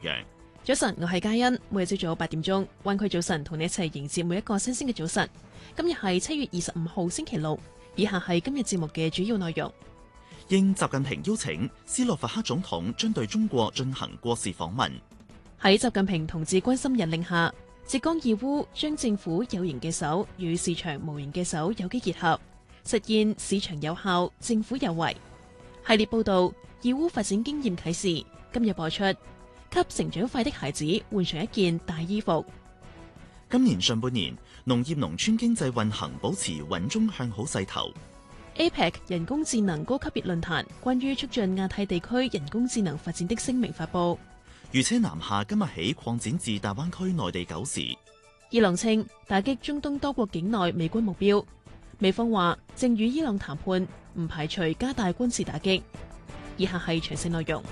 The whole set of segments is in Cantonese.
嘅。 早晨，我係嘉欣，每日朝早8點鐘，灣區早晨同你一齊迎接每一個新鮮嘅早晨。今日係7月25號星期六，以下係今日節目嘅主要內容。 應習近平邀請，斯洛伐克總統將對中國進行國事訪問。 喺習近平同志關心引領下，浙江義烏將政府有形嘅手與市場無形嘅手有機結合，實現市場有效、政府有為。系列報道義烏發展經驗啟示，今日播出。給成長快的孩子換上一件大衣服。 今年上半年，農業農村經濟運行保持穩中向好勢頭。 APEC 人工智能高級別論壇關於促進亞太地區人工智能發展的聲明發布。 預車南下今日起擴展至大灣區內地9市。 伊朗稱打擊中東多國境內美軍目標。美方話正與伊朗談判，唔排除加大軍事打擊。以下係詳細內容。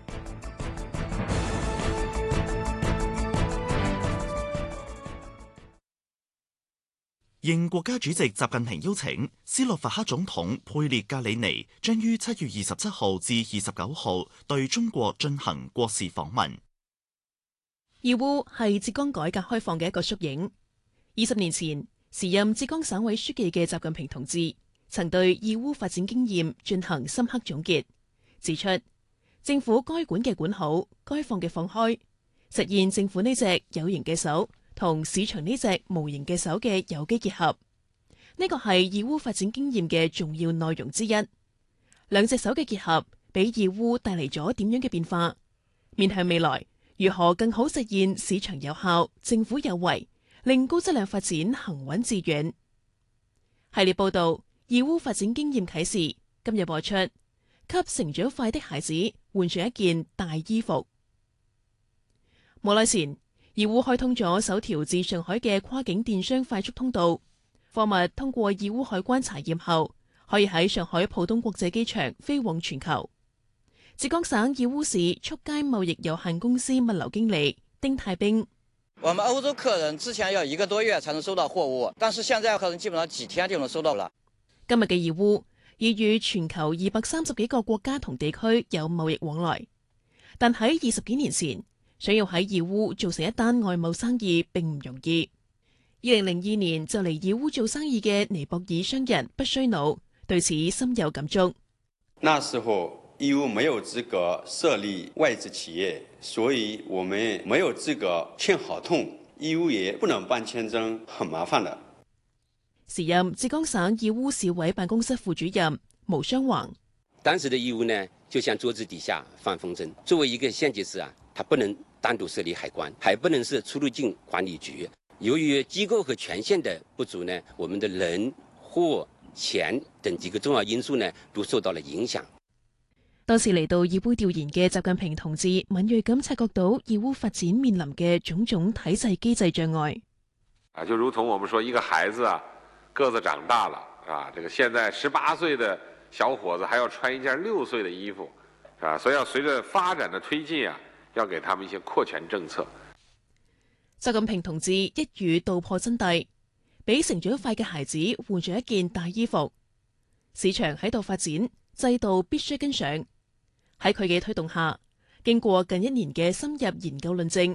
應國家主席習近平邀請，斯洛伐克總統佩列格里尼將於7月27號至29號對中國進行國事訪問。 義烏係浙江改革開放嘅一個縮影。20年前，時任浙江省委書記嘅習近平同志曾對義烏發展經驗進行深刻總結，指出政府該管嘅管好，該放嘅放開，實現政府呢隻有形嘅手同市場呢隻無形嘅手嘅有機結合，呢個係義烏發展經驗嘅重要內容之一。兩隻手嘅結合，俾義烏帶嚟咗點樣嘅變化？面向未來，如何更好實現市場有效、政府有為，令高質量發展行穩致遠？系列報道義烏發展經驗啟示，今日播出。給成長快的孩子換上一件大衣服。冇耐前，義烏開通咗首條至上海嘅跨境電商快速通道，貨物通過義烏海關查驗後，可以喺上海浦東國際機場飛往全球。浙江省義烏市速佳貿易有限公司物流經理丁太兵： 我們歐洲客人之前要1個多月才能收到貨物，但是現在客人基本上幾天就能收到了。 今日嘅義烏已與全球230幾個國家同地區有貿易往來，但喺20幾年前，想要喺義烏做成一單外貿生意並唔容易。2002年就嚟義烏做生意嘅尼泊爾商人不須努對此深有感觸。 那時候義烏沒有資格設立外資企業，所以我們沒有資格簽合同，義烏也不能辦簽證，很麻煩的。 時任浙江省義烏市委辦公室副主任毛雙橫： 當時的義烏呢，就像桌子底下放風箏。作為一個縣級市啊，它不能單獨設立海關，還不能是出入境管理局。由於機構和權限的不足呢，我們的人、貨、錢等幾個重要因素呢，都受到了影響。 當時嚟到義烏調研嘅習近平同志敏銳咁察覺到義烏發展面臨嘅種種體制機制障礙。 就如同我們說，一個孩子啊，個子長大了啊，這個現在18歲的小伙子還要穿一件6歲的衣服，啊，所以要隨着發展的推進啊，要給他們一些擴權政策。 習近平同志一語道破真諦，俾成長快嘅孩子換上一件大衣服。市場喺度發展，制度必須跟上。喺佢嘅推動下，經過近1年嘅深入研究論證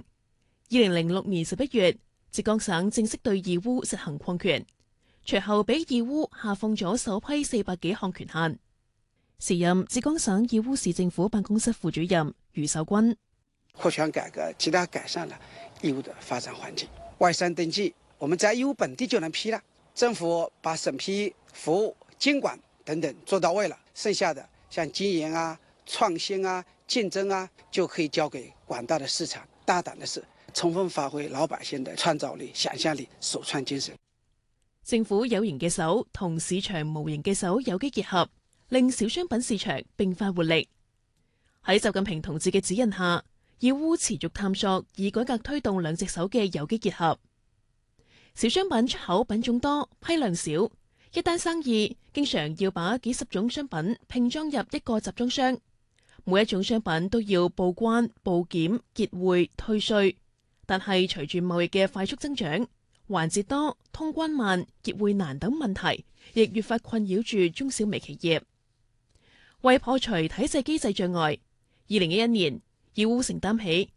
，2006年11月，浙江省正式對義烏實行擴權。隨後俾義烏下放咗首批400幾項權限。時任浙江省義烏市政府辦公室副主任余守軍： 擴權改革極大改善了義烏的發展環境。外商登記，我們在義烏本地就能批了。政府把審批、服務、監管等等做到位了，剩下的像經營啊、創新啊、競爭啊，就可以交給廣大的市場。大膽的是，充分發揮老百姓的創造力、想象力、首創精神。 政府有形嘅手同市場無形嘅手有機結合，令小商品市場迸發活力。喺習近平同志嘅指引下，義烏持續探索以改革推動兩隻手嘅有機結合。小商品出口品種多，批量少，一單生意經常要把幾十種商品拼裝入一個集裝箱，每一種商品都要報關、報檢、結匯、退稅。但係隨住貿易嘅快速增長，環節多、通關慢、結匯難等問題，亦越發困擾住中小微企業。為破除體制機制障礙，2011年，義烏承擔起